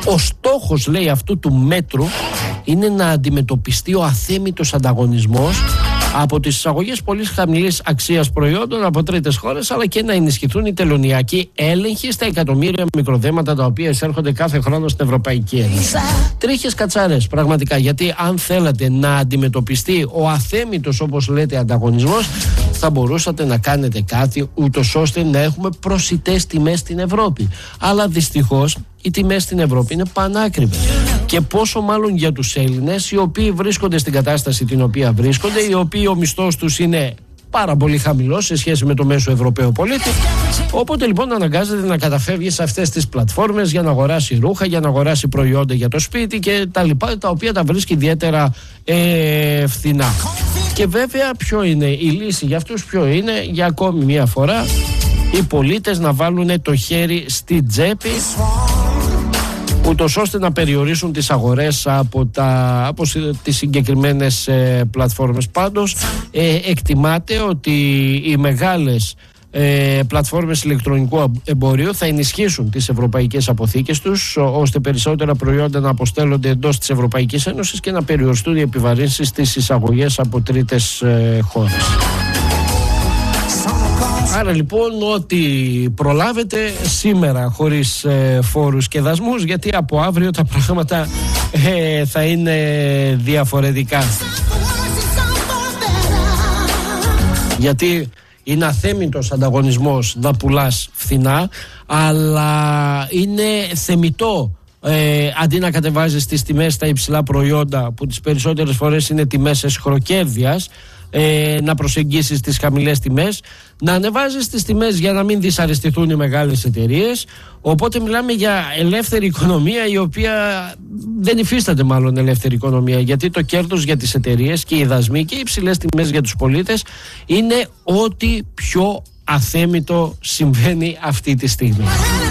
Ο στόχος, λέει, αυτού του μέτρου είναι να αντιμετωπιστεί ο αθέμητος ανταγωνισμός από τις εισαγωγές πολύ χαμηλής αξίας προϊόντων από τρίτες χώρες, αλλά και να ενισχυθούν οι τελωνειακοί έλεγχοι στα εκατομμύρια μικροδέματα τα οποία εισέρχονται κάθε χρόνο στην Ευρωπαϊκή Ένωση. Τρίχες κατσαρές, πραγματικά, γιατί αν θέλατε να αντιμετωπιστεί ο αθέμητος, όπως λέτε, ανταγωνισμός, θα μπορούσατε να κάνετε κάτι ούτως ώστε να έχουμε προσιτές τιμές στην Ευρώπη. Αλλά δυστυχώς οι τιμές στην Ευρώπη είναι πανάκριβες. Και πόσο μάλλον για τους Έλληνες, οι οποίοι βρίσκονται στην κατάσταση την οποία βρίσκονται, οι οποίοι ο μισθός τους είναι πάρα πολύ χαμηλός σε σχέση με το μέσο Ευρωπαίο πολίτη. Οπότε λοιπόν αναγκάζεται να καταφεύγει σε αυτές τις πλατφόρμες για να αγοράσει ρούχα, για να αγοράσει προϊόντα για το σπίτι και τα λοιπά, τα οποία τα βρίσκει ιδιαίτερα φθηνά. Και βέβαια ποιο είναι η λύση για αυτούς, ποιο είναι? Για ακόμη μια φορά οι πολίτες να βάλουν το χέρι στη τσέπη, ούτως ώστε να περιορίσουν τις αγορές από τις συγκεκριμένες πλατφόρμες. Πάντως εκτιμάται ότι οι μεγάλες πλατφόρμες ηλεκτρονικού εμπορίου θα ενισχύσουν τις ευρωπαϊκές αποθήκες τους, ώστε περισσότερα προϊόντα να αποστέλλονται εντός της Ευρωπαϊκής Ένωσης και να περιοριστούν οι επιβαρύνσεις στις εισαγωγές από τρίτες χώρες. Άρα λοιπόν ό,τι προλάβετε σήμερα χωρίς φόρους και δασμούς, γιατί από αύριο τα πράγματα θα είναι διαφορετικά. Γιατί είναι αθέμητος ανταγωνισμός να πουλάς φθηνά, αλλά είναι θεμιτό αντί να κατεβάζεις τις τιμές στα υψηλά προϊόντα, που τις περισσότερες φορές είναι τιμές εσχροκέρδειας, να προσεγγίσεις τις χαμηλές τιμές, να ανεβάζεις τις τιμές για να μην δυσαρεστηθούν οι μεγάλες εταιρείες. Οπότε μιλάμε για ελεύθερη οικονομία, η οποία δεν υφίσταται μάλλον ελεύθερη οικονομία, γιατί το κέρδος για τις εταιρείες και οι δασμοί και οι υψηλές τιμές για τους πολίτες είναι ό,τι πιο αθέμητο συμβαίνει αυτή τη στιγμή.